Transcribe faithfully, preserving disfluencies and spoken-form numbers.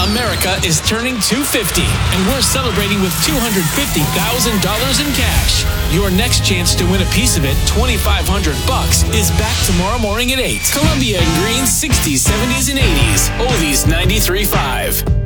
America is turning two hundred fifty, and we're celebrating with two hundred fifty thousand dollars in cash. Your next chance to win a piece of it, twenty-five hundred bucks, is back tomorrow morning at eight. Columbia and Green, sixties, seventies, and eighties. Oldies ninety-three point five.